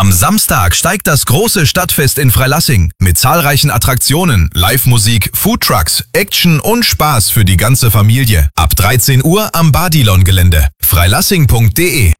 Am Samstag steigt das große Stadtfest in Freilassing mit zahlreichen Attraktionen, Live-Musik, Foodtrucks, Action und Spaß für die ganze Familie. Ab 13 Uhr am Badilon-Gelände. freilassing.de.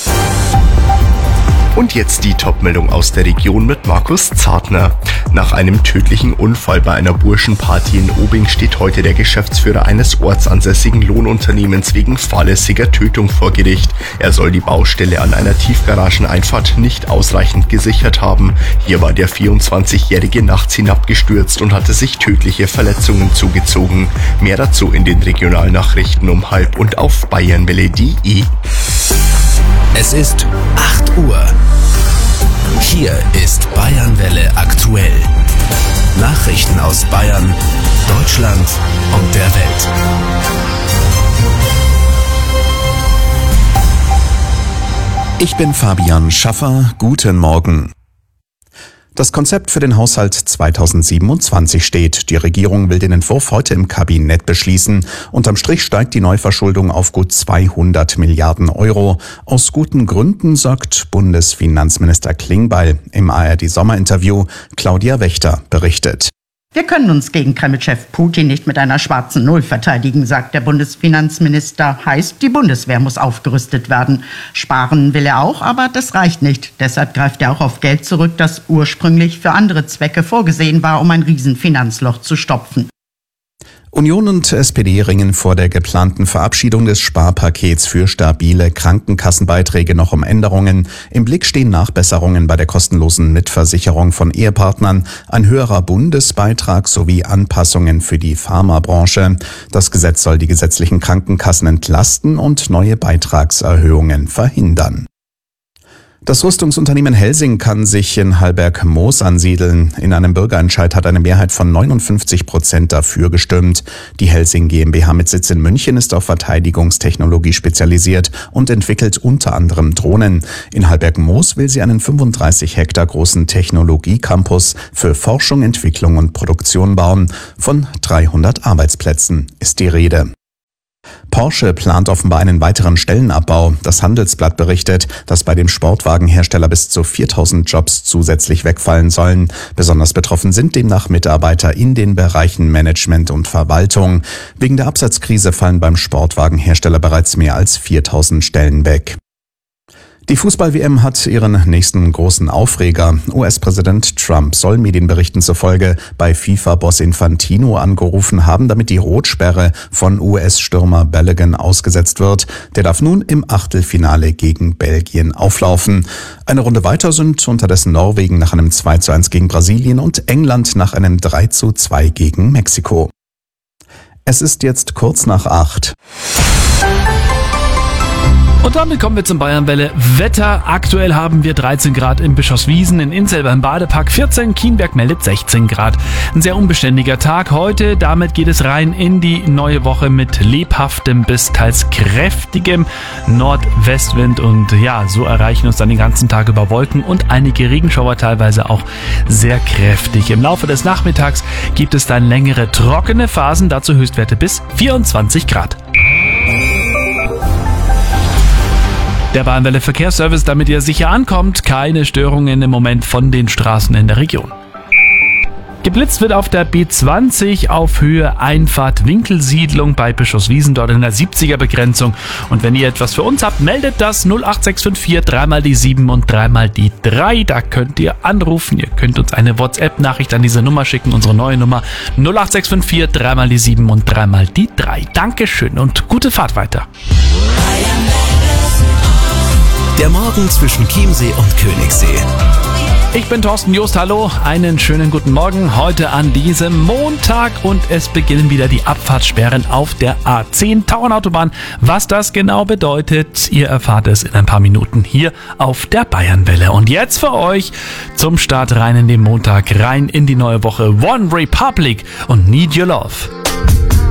Und jetzt die Top-Meldung aus der Region mit Markus Zartner. Nach einem tödlichen Unfall bei einer Burschenparty in Obing steht heute der Geschäftsführer eines ortsansässigen Lohnunternehmens wegen fahrlässiger Tötung vor Gericht. Er soll die Baustelle an einer Tiefgarageneinfahrt nicht ausreichend gesichert haben. Hier war der 24-Jährige nachts hinabgestürzt und hatte sich tödliche Verletzungen zugezogen. Mehr dazu in den Regionalnachrichten um 12:30 und auf bayernwelle.de. Es ist 8 Uhr. Hier ist Bayernwelle aktuell. Nachrichten aus Bayern, Deutschland und der Welt. Ich bin Fabian Schaffer. Guten Morgen. Das Konzept für den Haushalt 2027 steht. Die Regierung will den Entwurf heute im Kabinett beschließen. Unterm Strich steigt die Neuverschuldung auf gut 200 Milliarden Euro. Aus guten Gründen, sagt Bundesfinanzminister Klingbeil im ARD-Sommerinterview. Claudia Wächter berichtet. Wir können uns gegen Kreml-Chef Putin nicht mit einer schwarzen Null verteidigen, sagt der Bundesfinanzminister. Heißt, die Bundeswehr muss aufgerüstet werden. Sparen will er auch, aber das reicht nicht. Deshalb greift er auch auf Geld zurück, das ursprünglich für andere Zwecke vorgesehen war, um ein Riesenfinanzloch zu stopfen. Union und SPD ringen vor der geplanten Verabschiedung des Sparpakets für stabile Krankenkassenbeiträge noch um Änderungen. Im Blick stehen Nachbesserungen bei der kostenlosen Mitversicherung von Ehepartnern, ein höherer Bundesbeitrag sowie Anpassungen für die Pharmabranche. Das Gesetz soll die gesetzlichen Krankenkassen entlasten und neue Beitragserhöhungen verhindern. Das Rüstungsunternehmen Helsing kann sich in Hallberg-Moos ansiedeln. In einem Bürgerentscheid hat eine Mehrheit von 59% dafür gestimmt. Die Helsing GmbH mit Sitz in München ist auf Verteidigungstechnologie spezialisiert und entwickelt unter anderem Drohnen. In Hallberg-Moos will sie einen 35 Hektar großen Technologiecampus für Forschung, Entwicklung und Produktion bauen. Von 300 Arbeitsplätzen ist die Rede. Porsche plant offenbar einen weiteren Stellenabbau. Das Handelsblatt berichtet, dass bei dem Sportwagenhersteller bis zu 4000 Jobs zusätzlich wegfallen sollen. Besonders betroffen sind demnach Mitarbeiter in den Bereichen Management und Verwaltung. Wegen der Absatzkrise fallen beim Sportwagenhersteller bereits mehr als 4000 Stellen weg. Die Fußball-WM hat ihren nächsten großen Aufreger. US-Präsident Trump soll Medienberichten zufolge bei FIFA-Boss Infantino angerufen haben, damit die Rotsperre von US-Stürmer Balogun ausgesetzt wird. Der darf nun im Achtelfinale gegen Belgien auflaufen. Eine Runde weiter sind unterdessen Norwegen nach einem 2:1 gegen Brasilien und England nach einem 3:2 gegen Mexiko. Es ist jetzt kurz nach 8. Und damit kommen wir zum Bayernwelle Wetter. Aktuell haben wir 13 Grad in Bischofswiesen, in Innsel beim Badepark 14, Kienberg meldet 16 Grad. Ein sehr unbeständiger Tag heute, damit geht es rein in die neue Woche mit lebhaftem bis teils kräftigem Nordwestwind und ja, so erreichen uns dann den ganzen Tag über Wolken und einige Regenschauer, teilweise auch sehr kräftig. Im Laufe des Nachmittags gibt es dann längere trockene Phasen, dazu Höchstwerte bis 24 Grad. Der Bayernwelle Verkehrsservice, damit ihr sicher ankommt. Keine Störungen im Moment von den Straßen in der Region. Geblitzt wird auf der B20 auf Höhe Einfahrt Winkelsiedlung bei Bischofswiesen, dort in der 70er Begrenzung. Und wenn ihr etwas für uns habt, meldet das 08654 3 die 7 und 3 die 3. Da könnt ihr anrufen, ihr könnt uns eine WhatsApp-Nachricht an diese Nummer schicken, unsere neue Nummer 08654 3 die 7 und 3 die 3. Dankeschön und gute Fahrt weiter. Der Morgen zwischen Chiemsee und Königssee. Ich bin Thorsten Joost, hallo, einen schönen guten Morgen heute an diesem Montag und es beginnen wieder die Abfahrtssperren auf der A10 Tauernautobahn. Was das genau bedeutet, ihr erfahrt es in ein paar Minuten hier auf der Bayernwelle. Und jetzt für euch zum Start rein in den Montag, rein in die neue Woche One Republic und Need Your Love.